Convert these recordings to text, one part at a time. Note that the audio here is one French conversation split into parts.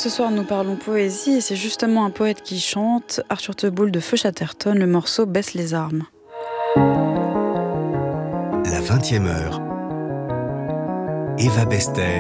Ce soir, nous parlons poésie et c'est justement un poète qui chante, Arthur Teboul de Feu Chatterton, le morceau « Baisse les armes ». La 20e heure. Eva Bester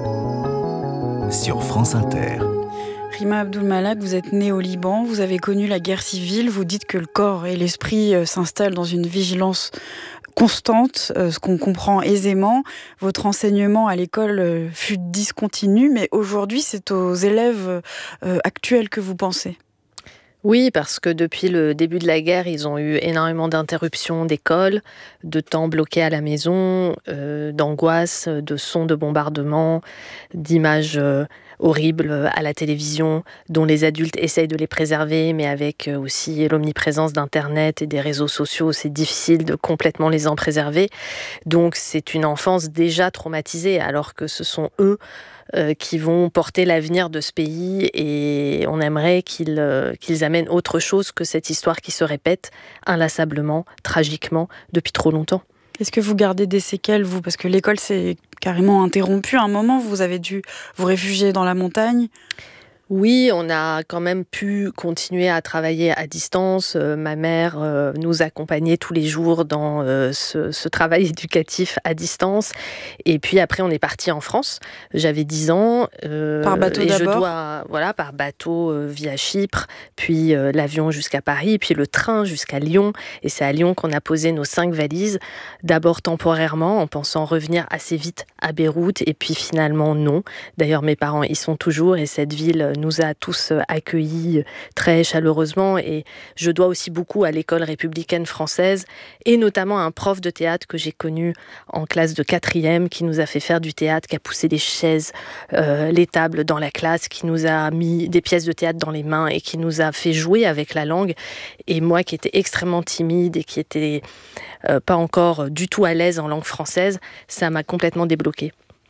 sur France Inter. Rima Abdul-Malak, vous êtes née au Liban, vous avez connu la guerre civile, vous dites que le corps et l'esprit s'installent dans une vigilance constante, ce qu'on comprend aisément. Votre enseignement à l'école fut discontinu, mais aujourd'hui, c'est aux élèves actuels que vous pensez. Oui, parce que depuis le début de la guerre, ils ont eu énormément d'interruptions d'école, de temps bloqués à la maison, d'angoisse, de sons de bombardement, d'images horribles à la télévision, dont les adultes essayent de les préserver, mais avec aussi l'omniprésence d'Internet et des réseaux sociaux, c'est difficile de complètement les en préserver. Donc c'est une enfance déjà traumatisée, alors que ce sont eux qui vont porter l'avenir de ce pays, et on aimerait qu'ils amènent autre chose que cette histoire qui se répète inlassablement, tragiquement, depuis trop longtemps. Est-ce que vous gardez des séquelles, vous ? Parce que l'école s'est carrément interrompue. À un moment, vous avez dû vous réfugier dans la montagne. Oui, on a quand même pu continuer à travailler à distance. Ma mère nous accompagnait tous les jours dans ce travail éducatif à distance. Et puis après, on est parti en France. J'avais 10 ans. Par bateau et d'abord ? Par bateau via Chypre, puis l'avion jusqu'à Paris, puis le train jusqu'à Lyon. Et c'est à Lyon qu'on a posé nos 5 valises. D'abord temporairement, en pensant revenir assez vite à Beyrouth. Et puis finalement, non. D'ailleurs, mes parents y sont toujours, et cette ville nous a tous accueillis très chaleureusement, et je dois aussi beaucoup à l'école républicaine française, et notamment à un prof de théâtre que j'ai connu en classe de 4e, qui nous a fait faire du théâtre, qui a poussé les chaises, les tables dans la classe, qui nous a mis des pièces de théâtre dans les mains et qui nous a fait jouer avec la langue. Et moi qui étais extrêmement timide et qui était pas encore du tout à l'aise en langue française, ça m'a complètement débloquée.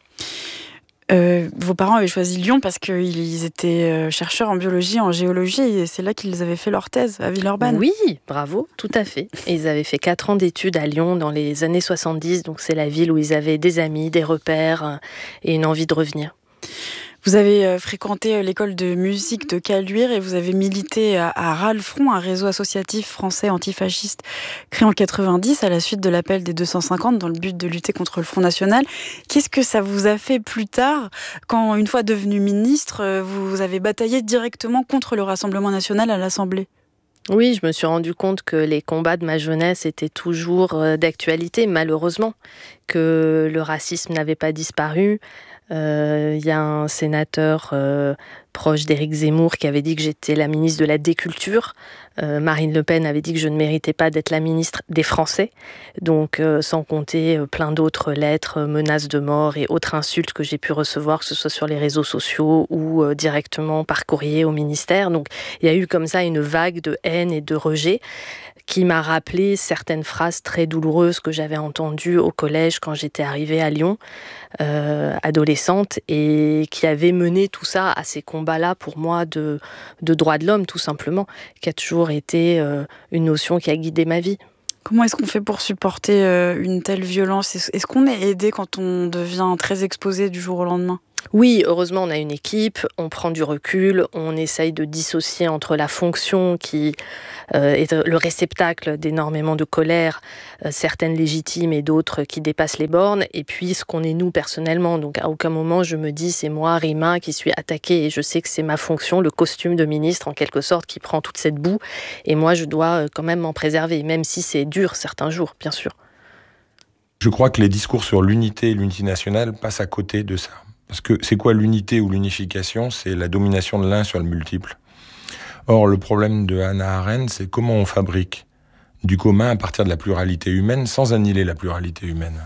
Vos parents avaient choisi Lyon parce qu'ils étaient chercheurs en biologie, en géologie, et c'est là qu'ils avaient fait leur thèse à Villeurbanne. Oui, bravo, tout à fait. Et ils avaient fait 4 ans d'études à Lyon dans les années 70, donc c'est la ville où ils avaient des amis, des repères et une envie de revenir. Vous avez fréquenté l'école de musique de Caluire et vous avez milité à Râle-Front, un réseau associatif français antifasciste créé en 90 à la suite de l'appel des 250 dans le but de lutter contre le Front National. Qu'est-ce que ça vous a fait plus tard quand, une fois devenu ministre, vous avez bataillé directement contre le Rassemblement national à l'Assemblée ? Oui, je me suis rendu compte que les combats de ma jeunesse étaient toujours d'actualité, malheureusement, que le racisme n'avait pas disparu. Y a un sénateur proche d'Éric Zemmour qui avait dit que j'étais la ministre de la déculture. Marine Le Pen avait dit que je ne méritais pas d'être la ministre des Français. Donc, sans compter plein d'autres lettres, menaces de mort et autres insultes que j'ai pu recevoir, que ce soit sur les réseaux sociaux ou directement par courrier au ministère. Donc, il y a eu comme ça une vague de haine et de rejet qui m'a rappelé certaines phrases très douloureuses que j'avais entendues au collège quand j'étais arrivée à Lyon, adolescente, et qui avait mené tout ça à ces combats-là pour moi de droits de l'homme, tout simplement, qui a toujours été une notion qui a guidé ma vie. Comment est-ce qu'on fait pour supporter une telle violence ? Est-ce qu'on est aidé quand on devient très exposé du jour au lendemain ? Oui, heureusement, on a une équipe, on prend du recul, on essaye de dissocier entre la fonction qui est le réceptacle d'énormément de colère, certaines légitimes et d'autres qui dépassent les bornes, et puis ce qu'on est nous personnellement. Donc à aucun moment je me dis c'est moi, Rima, qui suis attaquée, et je sais que c'est ma fonction, le costume de ministre en quelque sorte, qui prend toute cette boue, et moi je dois quand même m'en préserver, même si c'est dur certains jours, bien sûr. Je crois que les discours sur l'unité et l'unité nationale passent à côté de ça. Parce que c'est quoi l'unité ou l'unification ? C'est la domination de l'un sur le multiple. Or, le problème de Hannah Arendt, c'est comment on fabrique du commun à partir de la pluralité humaine sans annihiler la pluralité humaine.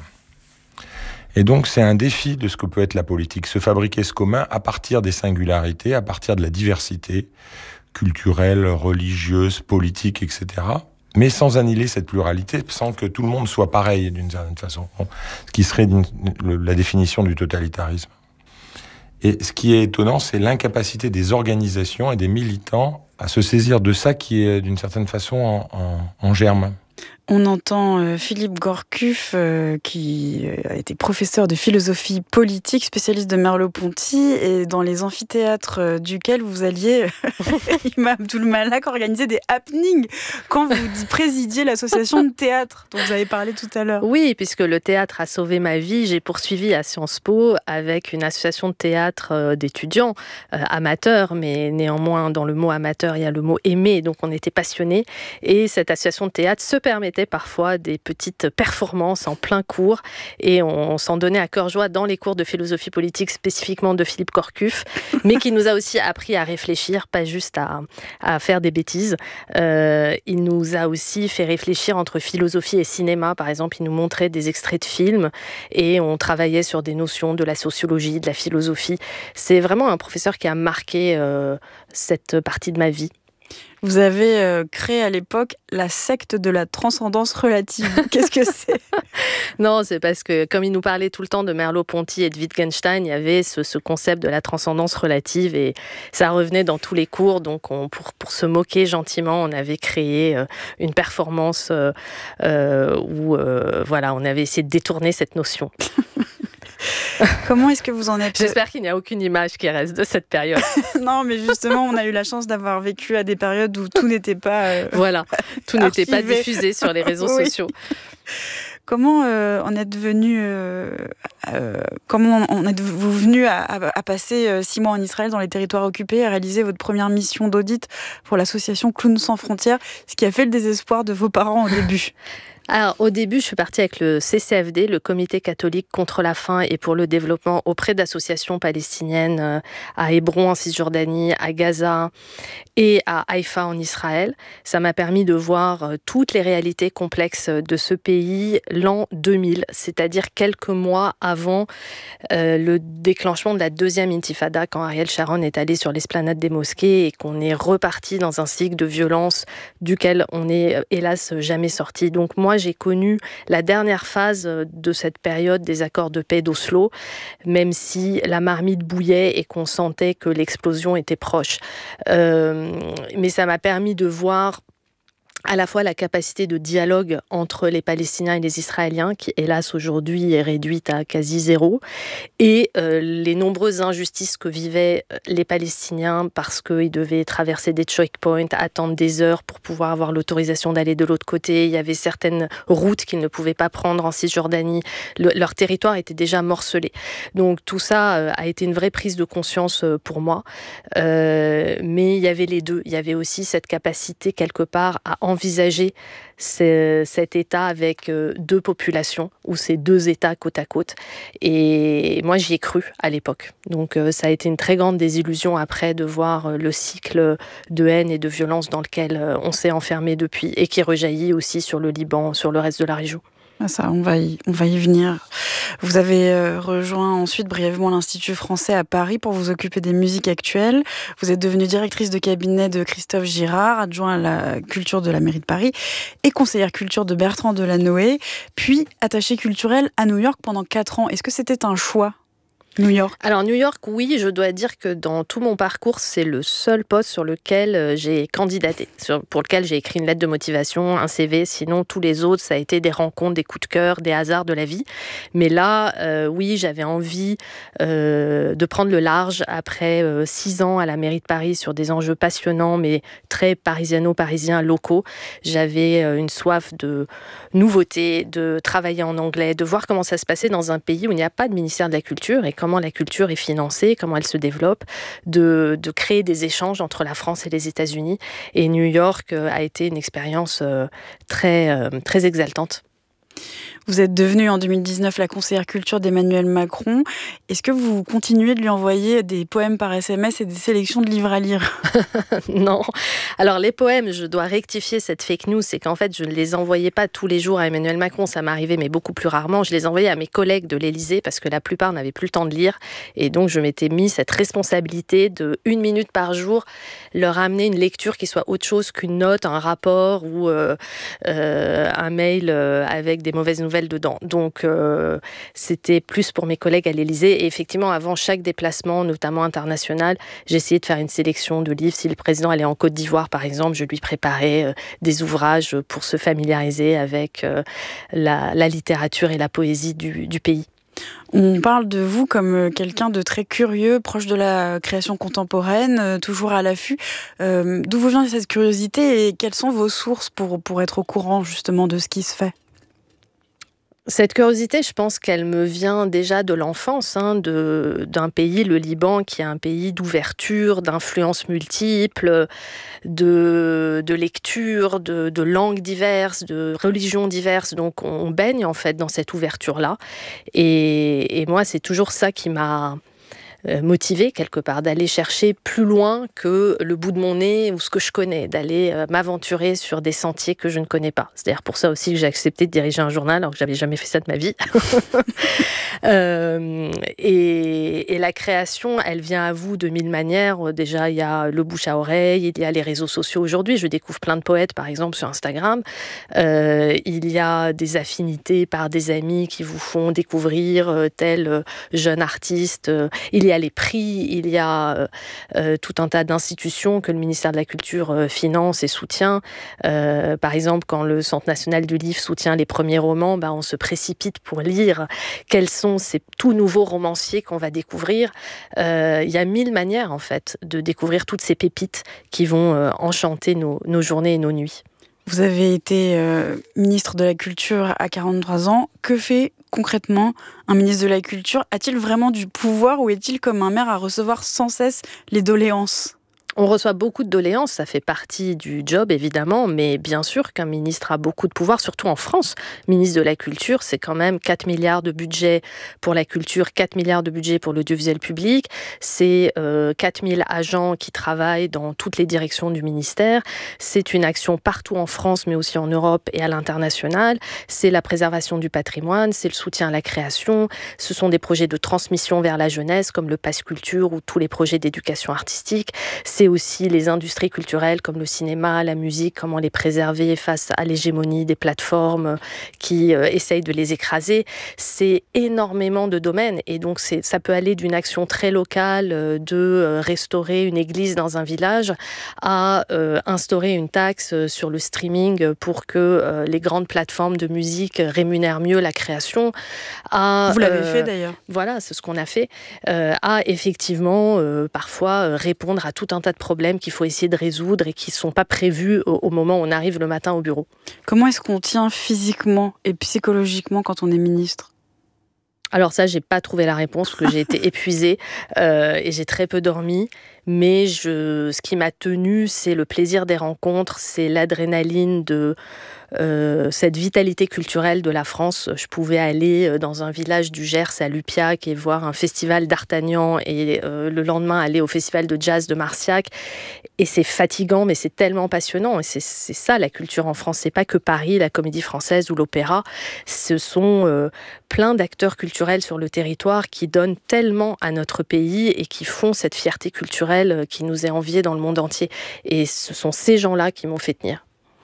Et donc, c'est un défi de ce que peut être la politique, se fabriquer ce commun à partir des singularités, à partir de la diversité culturelle, religieuse, politique, etc., mais sans annihiler cette pluralité, sans que tout le monde soit pareil d'une certaine façon, ce qui serait la définition du totalitarisme. Et ce qui est étonnant, c'est l'incapacité des organisations et des militants à se saisir de ça qui est d'une certaine façon en germe. On entend Philippe Gourcuff, qui a été professeur de philosophie politique, spécialiste de Merleau-Ponty, et dans les amphithéâtres duquel vous alliez, Imam Abdul Malak, organiser des happenings quand vous présidiez l'association de théâtre dont vous avez parlé tout à l'heure. Oui, puisque le théâtre a sauvé ma vie, j'ai poursuivi à Sciences Po avec une association de théâtre d'étudiants amateurs, mais néanmoins dans le mot amateur, il y a le mot aimer, donc on était passionnés, et cette association de théâtre se permettait parfois des petites performances en plein cours et on s'en donnait à cœur joie dans les cours de philosophie politique spécifiquement de Philippe Gourcuff, mais qui nous a aussi appris à réfléchir, pas juste à faire des bêtises. Il nous a aussi fait réfléchir entre philosophie et cinéma. Par exemple, il nous montrait des extraits de films et on travaillait sur des notions de la sociologie, de la philosophie. C'est vraiment un professeur qui a marqué cette partie de ma vie. Vous avez créé à l'époque la secte de la transcendance relative. Qu'est-ce que c'est ? Non, c'est parce que comme il nous parlait tout le temps de Merleau-Ponty et de Wittgenstein, il y avait ce concept de la transcendance relative et ça revenait dans tous les cours. Donc pour se moquer gentiment, on avait créé une performance où voilà, on avait essayé de détourner cette notion. Comment est-ce que vous en êtes... J'espère qu'il n'y a aucune image qui reste de cette période. Non, mais justement, on a eu la chance d'avoir vécu à des périodes où tout n'était pas... Voilà, tout n'était pas diffusé sur les réseaux sociaux. Comment en êtes-vous venu à passer 6 mois en Israël dans les territoires occupés, à réaliser votre première mission d'audit pour l'association Clowns sans frontières, ce qui a fait le désespoir de vos parents au début? Alors, au début, je suis partie avec le CCFD, le Comité catholique contre la faim et pour le développement, auprès d'associations palestiniennes à Hébron en Cisjordanie, à Gaza et à Haïfa en Israël. Ça m'a permis de voir toutes les réalités complexes de ce pays l'an 2000, c'est-à-dire quelques mois avant le déclenchement de la deuxième intifada, quand Ariel Sharon est allé sur l'esplanade des mosquées et qu'on est reparti dans un cycle de violence duquel on n'est hélas jamais sorti. Donc moi, j'ai connu la dernière phase de cette période des accords de paix d'Oslo, même si la marmite bouillait et qu'on sentait que l'explosion était proche. Mais ça m'a permis de voir à la fois la capacité de dialogue entre les Palestiniens et les Israéliens, qui hélas aujourd'hui est réduite à quasi zéro, et les nombreuses injustices que vivaient les Palestiniens parce qu'ils devaient traverser des checkpoints, attendre des heures pour pouvoir avoir l'autorisation d'aller de l'autre côté. Il y avait certaines routes qu'ils ne pouvaient pas prendre en Cisjordanie. Leur territoire était déjà morcelé. Donc tout ça a été une vraie prise de conscience pour moi. Mais il y avait les deux. Il y avait aussi cette capacité quelque part à envisager cet État avec deux populations, ou ces deux États côte à côte. Et moi, j'y ai cru à l'époque. Donc ça a été une très grande désillusion après de voir le cycle de haine et de violence dans lequel on s'est enfermé depuis, et qui rejaillit aussi sur le Liban, sur le reste de la région. Ça, on va y venir. Vous avez rejoint ensuite brièvement l'Institut français à Paris pour vous occuper des musiques actuelles. Vous êtes devenue directrice de cabinet de Christophe Girard, adjoint à la culture de la mairie de Paris et conseillère culture de Bertrand Delanoë, puis attachée culturelle à New York pendant 4 ans. Est-ce que c'était un choix ? New York. Alors New York, oui, je dois dire que dans tout mon parcours, c'est le seul poste sur lequel j'ai candidaté, pour lequel j'ai écrit une lettre de motivation, un CV. Sinon, tous les autres, ça a été des rencontres, des coups de cœur, des hasards de la vie. Mais là, oui, j'avais envie de prendre le large après 6 ans à la mairie de Paris sur des enjeux passionnants, mais très parisiano-parisiens locaux. J'avais une soif de nouveauté, de travailler en anglais, de voir comment ça se passait dans un pays où il n'y a pas de ministère de la Culture et comment la culture est financée, comment elle se développe, de créer des échanges entre la France et les États-Unis. Et New York a été une expérience très, très exaltante. Vous êtes devenue en 2019 la conseillère culture d'Emmanuel Macron. Est-ce que vous continuez de lui envoyer des poèmes par SMS et des sélections de livres à lire ? Non. Alors les poèmes, je dois rectifier cette fake news, c'est qu'en fait je ne les envoyais pas tous les jours à Emmanuel Macron, ça m'arrivait mais beaucoup plus rarement. Je les envoyais à mes collègues de l'Élysée parce que la plupart n'avaient plus le temps de lire et donc je m'étais mis cette responsabilité de 1 minute par jour leur amener une lecture qui soit autre chose qu'une note, un rapport ou un mail avec des mauvaises nouvelles nouvelles dedans. Donc, c'était plus pour mes collègues à l'Élysée. Et effectivement, avant chaque déplacement, notamment international, j'essayais de faire une sélection de livres. Si le président allait en Côte d'Ivoire, par exemple, je lui préparais des ouvrages pour se familiariser avec la littérature et la poésie du pays. On parle de vous comme quelqu'un de très curieux, proche de la création contemporaine, toujours à l'affût. D'où vous vient cette curiosité et quelles sont vos sources pour être au courant justement de ce qui se fait ? Cette curiosité, je pense qu'elle me vient déjà de l'enfance, d'un pays, le Liban, qui est un pays d'ouverture, d'influences multiples, de lectures, de langues diverses, de religions diverses. Donc on baigne en fait dans cette ouverture-là. Et moi, c'est toujours ça qui m'a motivée quelque part, d'aller chercher plus loin que le bout de mon nez ou ce que je connais, d'aller m'aventurer sur des sentiers que je ne connais pas. C'est d'ailleurs pour ça aussi que j'ai accepté de diriger un journal, alors que j'avais jamais fait ça de ma vie. Et la création, elle vient à vous de mille manières. Déjà, il y a le bouche à oreille, il y a les réseaux sociaux aujourd'hui. Je découvre plein de poètes, par exemple, sur Instagram. Il y a des affinités par des amis qui vous font découvrir tel jeune artiste. Il y a les prix, il y a tout un tas d'institutions que le ministère de la Culture finance et soutient. Par exemple, quand le Centre national du livre soutient les premiers romans, on se précipite pour lire quels sont ces tout nouveaux romanciers qu'on va découvrir. Il y a mille manières, en fait, de découvrir toutes ces pépites qui vont enchanter nos journées et nos nuits. Vous avez été ministre de la Culture à 43 ans. Que fait concrètement un ministre de la Culture ? A-t-il vraiment du pouvoir ou est-il comme un maire à recevoir sans cesse les doléances ? On reçoit beaucoup de doléances, ça fait partie du job évidemment, mais bien sûr qu'un ministre a beaucoup de pouvoir, surtout en France. Ministre de la Culture, c'est quand même 4 milliards de budget pour la culture, 4 milliards de budget pour l'audiovisuel public, c'est 4000 agents qui travaillent dans toutes les directions du ministère, c'est une action partout en France, mais aussi en Europe et à l'international, c'est la préservation du patrimoine, c'est le soutien à la création, ce sont des projets de transmission vers la jeunesse, comme le Pass Culture ou tous les projets d'éducation artistique, c'est aussi les industries culturelles comme le cinéma, la musique, comment les préserver face à l'hégémonie des plateformes qui essayent de les écraser. C'est énormément de domaines et donc ça peut aller d'une action très locale de restaurer une église dans un village à instaurer une taxe sur le streaming pour que les grandes plateformes de musique rémunèrent mieux la création. Vous l'avez fait d'ailleurs. Voilà, c'est ce qu'on a fait. À effectivement parfois répondre à tout un tas de problèmes qu'il faut essayer de résoudre et qui ne sont pas prévus au moment où on arrive le matin au bureau. Comment est-ce qu'on tient physiquement et psychologiquement quand on est ministre ? Alors ça, j'ai pas trouvé la réponse, parce que j'ai été épuisée et j'ai très peu dormi. Mais ce qui m'a tenue, c'est le plaisir des rencontres, c'est l'adrénaline de cette vitalité culturelle de la France. Je pouvais aller dans un village du Gers à Lupiac et voir un festival d'Artagnan et le lendemain aller au festival de jazz de Marciac. Et c'est fatigant, mais c'est tellement passionnant. Et c'est ça la culture en France. C'est pas que Paris, la Comédie Française ou l'opéra. Ce sont plein d'acteurs culturels sur le territoire qui donnent tellement à notre pays et qui font cette fierté culturelle qui nous est enviée dans le monde entier. Et ce sont ces gens-là qui m'ont fait tenir.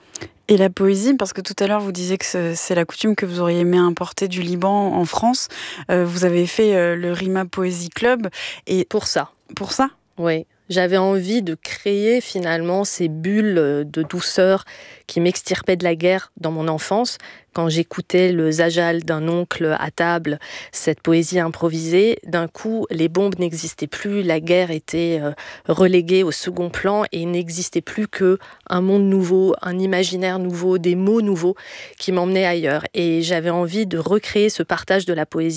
Et la poésie, parce que tout à l'heure vous disiez que c'est la coutume que vous auriez aimé importer du Liban en France. Vous avez fait le Rima Poésie Club. Et pour ça. Pour ça ? Oui. J'avais envie de créer finalement ces bulles de douceur qui m'extirpaient de la guerre dans mon enfance. Quand j'écoutais le Zajal d'un oncle à table, cette poésie improvisée, d'un coup, les bombes n'existaient plus, la guerre était reléguée au second plan et il n'existait plus qu'un monde nouveau, un imaginaire nouveau, des mots nouveaux qui m'emmenaient ailleurs. Et j'avais envie de recréer ce partage de la poésie